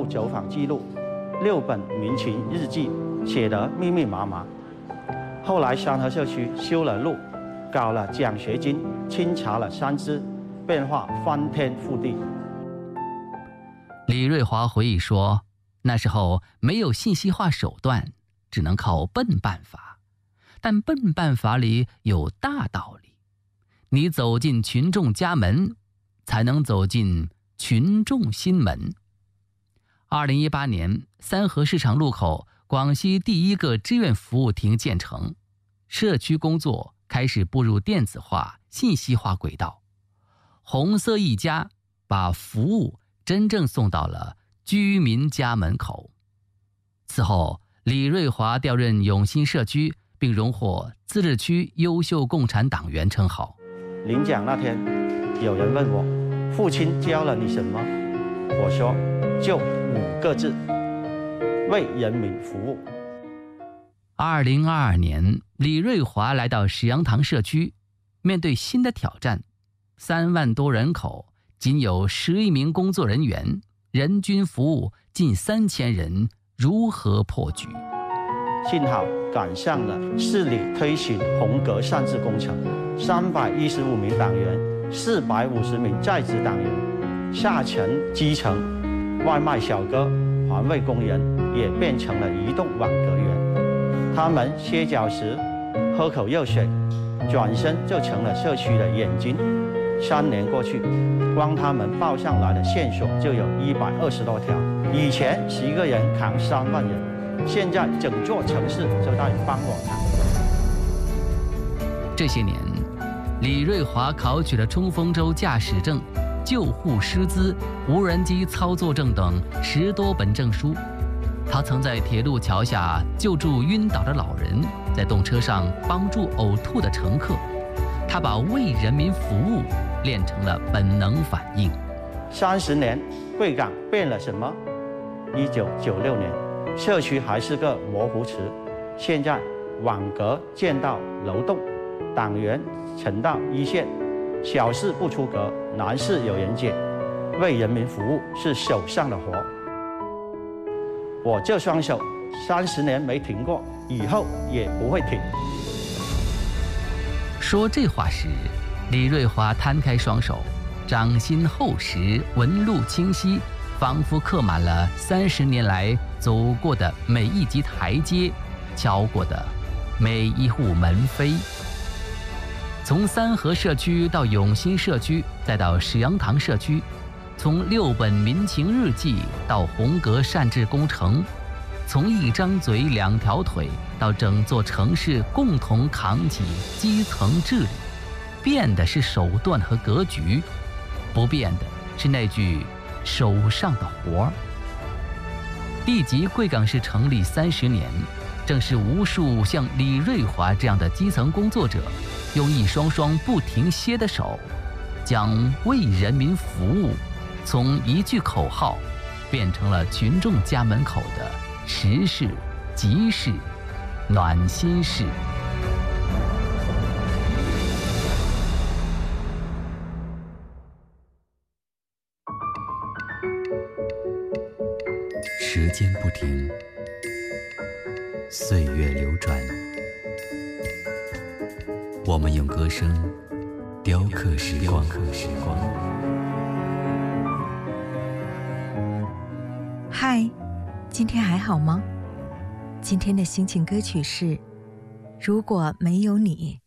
走访记录，6本民情日记写得密密麻麻。后来三和社区修了路，搞了奖学金，清查了山资，变化翻天覆地。 李瑞华回忆说，那时候没有信息化手段，只能靠笨办法，但笨办法里有大道理。你走进群众家门，才能走进群众心门。2018年，三河市场路口广西第一个志愿服务亭建成，社区工作开始步入电子化、信息化轨道。红色一家把服务真正送到了居民家门口。此后，李瑞华调任永新社区，并荣获自治区优秀共产党员称号。 领奖那天，有人问我，父亲教了你什么？我说，就5个字：为人民服务。 2022年，李瑞华来到石羊塘社区，面对新的挑战，3万多人口，仅有11名工作人员，人均服务近3000人，如何破局？ 幸好赶上了市里推行红格善治工程，315名党员，450名在职党员，下层基层外卖小哥、环卫工人也变成了移动网格员。他们歇脚时喝口热水，转身就成了社区的眼睛。3年过去，光他们报上来的线索就有120多条。以前10个人扛3万人，现在整座城市就在帮我扛。 这些年，李瑞华考取了冲锋舟驾驶证、救护师资、无人机操作证等10多本证书。他曾在铁路桥下救助晕倒的老人，在动车上帮助呕吐的乘客。他把为人民服务练成了本能反应。 30年，贵港变了什么？1996年，社区还是个模糊词，现在网格建到楼栋，党员呈到一线，小事不出格，难事有人解。为人民服务是手上的活。我这双手30年没停过，以后也不会停。 说这话时，李瑞华摊开双手，掌心厚实，纹路清晰，仿佛刻满了30年来走过的每一级台阶，敲过的每一户门扉。从三河社区到永新社区，再到石羊塘社区，从6本民情日记到红格善治工程，从一张嘴2条腿到整座城市共同扛起基层治理，变的是手段和格局，不变的是那句手上的活儿。地级贵港市成立30年，正是无数像李瑞华这样的基层工作者，用一双双不停歇的手，将为人民服务从一句口号变成了群众家门口的实事、急事、暖心事。 时间不停，岁月流转，我们用歌声雕刻时光。 嗨，今天还好吗？今天的心情歌曲是《如果没有你》。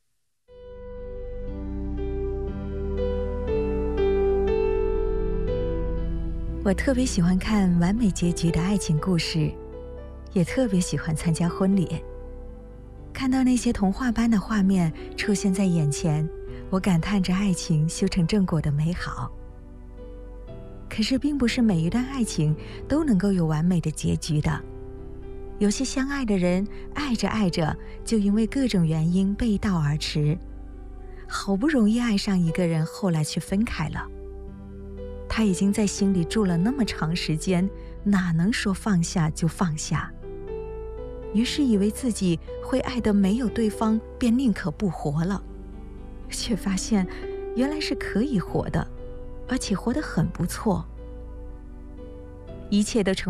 我特别喜欢看完美结局的爱情故事，也特别喜欢参加婚礼。看到那些童话般的画面出现在眼前，我感叹着爱情修成正果的美好。可是并不是每一段爱情都能够有完美的结局的。有些相爱的人爱着爱着，就因为各种原因背道而驰，好不容易爱上一个人，后来却分开了。他已经在心里住了那么长时间，哪能说放下就放下？于是以为自己会爱得没有对方，便宁可不活了，却发现原来是可以活的，而且活得很不错。一切都成